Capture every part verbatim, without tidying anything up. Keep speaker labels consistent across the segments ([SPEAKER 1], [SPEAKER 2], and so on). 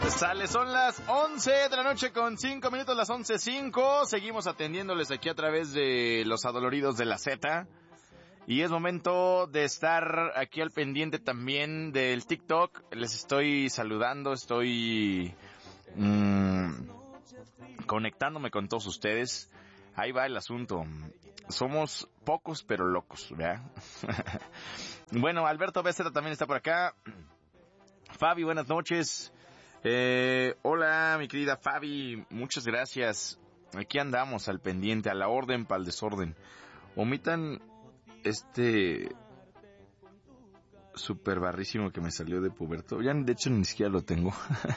[SPEAKER 1] Sale, son las once de la noche con cinco minutos, las once cinco. Seguimos atendiéndoles aquí a través de los adoloridos de la Z. Y es momento de estar aquí al pendiente también del TikTok. Les estoy saludando, estoy mmm, conectándome con todos ustedes. Ahí va el asunto. Somos pocos pero locos, ¿verdad? Bueno, Alberto Becerra también está por acá. Fabi, buenas noches. Eh, hola, mi querida Fabi, muchas gracias. Aquí andamos al pendiente, a la orden para el desorden. Omitan este super barrísimo que me salió de puberto. Ya de hecho ni siquiera lo tengo.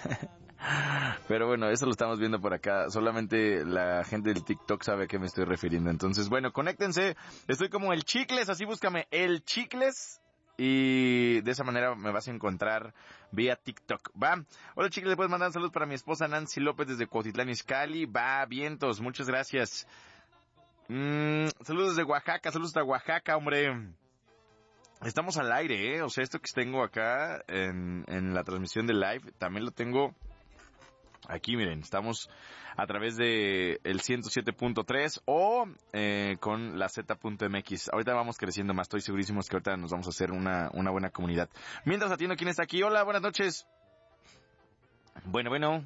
[SPEAKER 1] Pero bueno, eso lo estamos viendo por acá. Solamente la gente del TikTok sabe a qué me estoy refiriendo. Entonces, bueno, conéctense. Estoy como el Chicles, así búscame el Chicles. Y de esa manera me vas a encontrar vía TikTok, ¿va? Hola, chicos, le puedes mandar saludos para mi esposa Nancy López desde Cuautitlán Izcalli. Va, vientos, muchas gracias. Mm, saludos desde Oaxaca, saludos de Oaxaca, hombre. Estamos al aire, ¿eh? O sea, esto que tengo acá en, en la transmisión de live, también lo tengo aquí, miren, estamos a través de el ciento siete punto tres o eh, con la Z punto M X. Ahorita vamos creciendo más, estoy segurísimo que ahorita nos vamos a hacer una, una buena comunidad. Mientras atiendo quién está aquí. Hola, buenas noches. Bueno, bueno.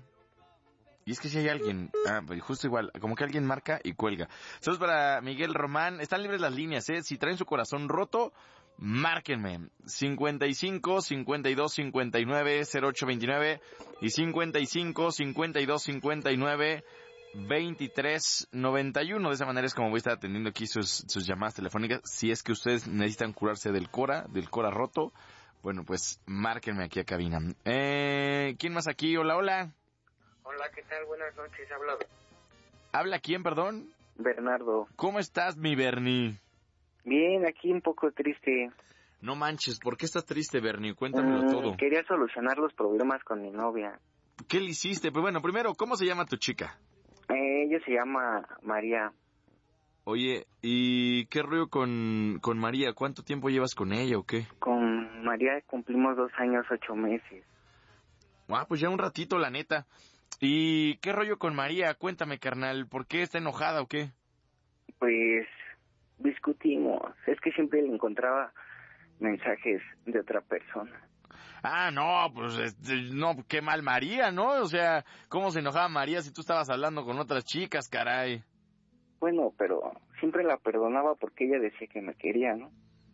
[SPEAKER 1] Y es que si hay alguien, ah, justo igual, como que alguien marca y cuelga. Saludos para Miguel Román. Están libres las líneas, ¿eh? Si traen su corazón roto, márquenme. cincuenta y cinco, cincuenta y dos, cincuenta y nueve, cero ocho veintinueve y cincuenta y cinco, cincuenta y dos, cincuenta y nueve, veintitrés, noventa y uno. De esa manera es como voy a estar atendiendo aquí sus, sus llamadas telefónicas. Si es que ustedes necesitan curarse del cora, del cora roto, bueno, pues márquenme aquí a cabina. Eh, ¿quién más aquí? Hola, hola.
[SPEAKER 2] Hola, ¿qué tal? Buenas noches, habla.
[SPEAKER 1] ¿Habla quién, perdón?
[SPEAKER 2] Bernardo.
[SPEAKER 1] ¿Cómo estás, mi Bernie?
[SPEAKER 2] Bien, aquí un poco triste.
[SPEAKER 1] No manches, ¿por qué estás triste, Bernie? Cuéntamelo
[SPEAKER 2] mm,
[SPEAKER 1] todo.
[SPEAKER 2] Quería solucionar los problemas con mi novia.
[SPEAKER 1] ¿Qué le hiciste? Pues bueno, primero, ¿cómo se llama tu chica?
[SPEAKER 2] Eh, ella se llama María.
[SPEAKER 1] Oye, ¿y qué rollo con, con María? ¿Cuánto tiempo llevas con ella o qué?
[SPEAKER 2] Con María cumplimos dos años, ocho meses.
[SPEAKER 1] Ah, pues ya un ratito, la neta. ¿Y qué rollo con María? Cuéntame, carnal, ¿por qué está enojada o qué?
[SPEAKER 2] Pues discutimos. Es que siempre le encontraba mensajes de otra persona.
[SPEAKER 1] Ah, no, pues, este, no, qué mal María, ¿no? O sea, ¿cómo se enojaba María si tú estabas hablando con otras chicas, caray?
[SPEAKER 2] Bueno, pero siempre la perdonaba porque ella decía que me quería, ¿no?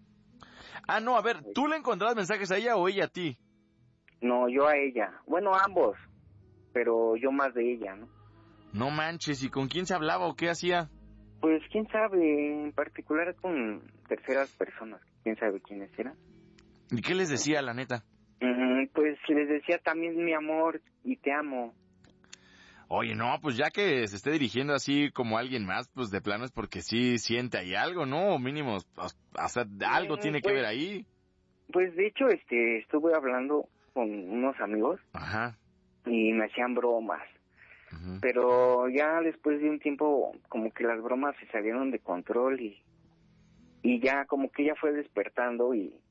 [SPEAKER 1] Ah, no, a ver, ¿tú le encontrabas mensajes a ella o ella a ti?
[SPEAKER 2] No, yo a ella. Bueno, ambos. Pero yo más de ella, ¿no?
[SPEAKER 1] No manches, ¿y con quién se hablaba o qué hacía?
[SPEAKER 2] Pues quién sabe, en particular con terceras personas, quién sabe quiénes eran.
[SPEAKER 1] ¿Y qué les decía, la neta?
[SPEAKER 2] Mm, pues les decía también mi amor y te amo.
[SPEAKER 1] Oye, no, pues ya que se esté dirigiendo así como alguien más, pues de plano es porque sí siente ahí algo, ¿no? O mínimo, o sea, algo
[SPEAKER 2] Mm,
[SPEAKER 1] tiene
[SPEAKER 2] pues,
[SPEAKER 1] que ver ahí.
[SPEAKER 2] Pues de hecho, este, estuve hablando con unos amigos.
[SPEAKER 1] Ajá.
[SPEAKER 2] Y me hacían bromas.
[SPEAKER 1] Uh-huh.
[SPEAKER 2] Pero ya después de un tiempo, como que las bromas se salieron de control y, y ya como que ella fue despertando y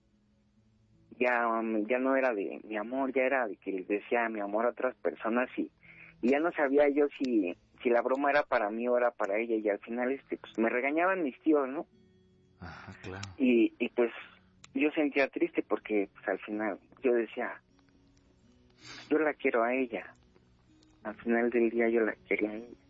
[SPEAKER 2] ya, um, ya no era de mi amor, ya era de que les decía mi amor a otras personas y, y ya no sabía yo si, si la broma era para mí o era para ella y al final este pues me regañaban mis tíos, ¿no?
[SPEAKER 1] Ajá, claro.
[SPEAKER 2] Y, y pues yo sentía triste porque pues al final yo decía, yo la quiero a ella. Al final del día yo la quería a ella.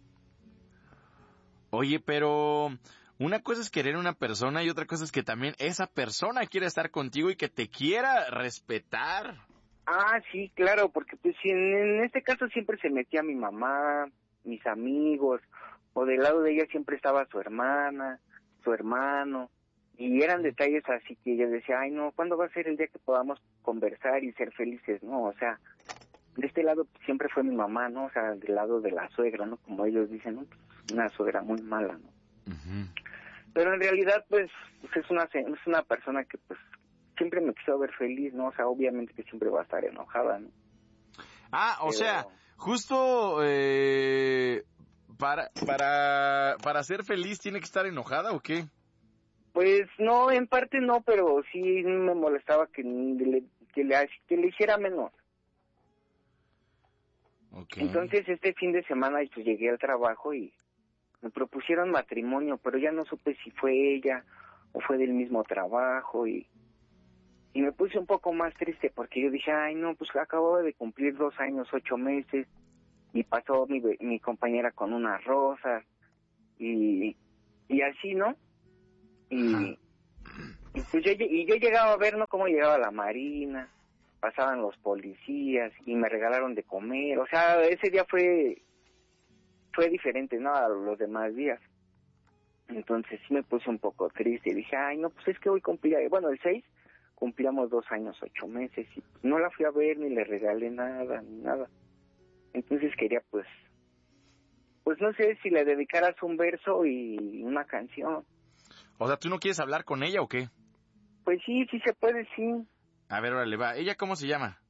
[SPEAKER 1] Oye, pero una cosa es querer a una persona y otra cosa es que también esa persona quiera estar contigo y que te quiera respetar.
[SPEAKER 2] Ah, sí, claro, porque pues en, en este caso siempre se metía mi mamá, mis amigos, o del lado de ella siempre estaba su hermana, su hermano, y eran detalles así que ella decía, ay no, ¿cuándo va a ser el día que podamos conversar y ser felices? No, o sea, de este lado siempre fue mi mamá, ¿no? O sea, del lado de la suegra, ¿no? Como ellos dicen, ¿no? Pues una suegra muy mala, ¿no?
[SPEAKER 1] Uh-huh.
[SPEAKER 2] Pero en realidad, pues, pues es una es una persona que, pues, siempre me quiso ver feliz, ¿no? O sea, obviamente que siempre va a estar enojada, ¿no?
[SPEAKER 1] Ah, o
[SPEAKER 2] Pero...
[SPEAKER 1] sea, justo eh, para para para ser feliz tiene que estar enojada o qué?
[SPEAKER 2] Pues no, en parte no, pero sí me molestaba que le, que le, que le hiciera menos.
[SPEAKER 1] Okay.
[SPEAKER 2] Entonces este fin de semana pues llegué al trabajo y me propusieron matrimonio, pero ya no supe si fue ella o fue del mismo trabajo y, y me puse un poco más triste porque yo dije, ay no, pues acababa de cumplir dos años, ocho meses y pasó mi, mi compañera con unas rosas y, y así, ¿no? Y, y pues yo, y yo llegaba a ver, ¿no? Cómo llegaba la marina, pasaban los policías y me regalaron de comer, o sea, ese día fue fue diferente, ¿no? A los demás días. Entonces sí me puse un poco triste y dije, ay, no, pues es que hoy cumplía, bueno, el seis cumplíamos dos años, ocho meses y pues, no la fui a ver ni le regalé nada, ni nada. Entonces quería pues, pues no sé si le dedicaras un verso y una canción.
[SPEAKER 1] O sea, ¿tú no quieres hablar con ella o qué?
[SPEAKER 2] Pues sí, sí se puede, sí.
[SPEAKER 1] A ver, órale, va. ¿Ella cómo se llama?